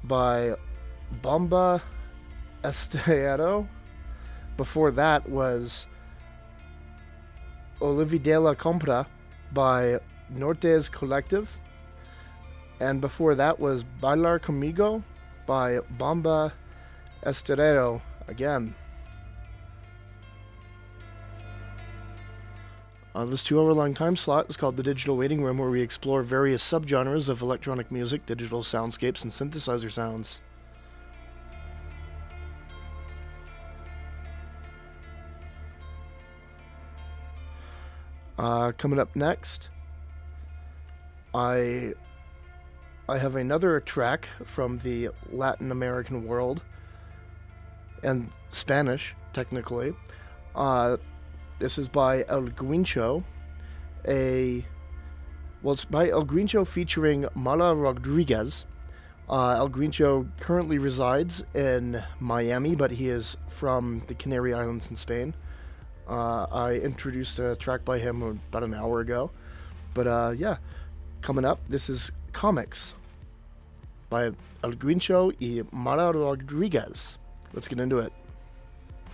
by Bomba Estero. Before that was Olividela Compra by Nortes Collective. And before that was Bailar Conmigo by Bomba Estero again. This 2-hour-long time slot is called The Digital Waiting Room, where we explore various subgenres of electronic music, digital soundscapes, and synthesizer sounds. Coming up next, I have another track from the Latin American world, and Spanish, technically. This is by El Guincho, it's by El Guincho featuring Mala Rodriguez. El Guincho currently resides in Miami, but he is from the Canary Islands in Spain. I introduced a track by him about an hour ago. But yeah, coming up, this is Comics by El Guincho y Mala Rodriguez. Let's get into it.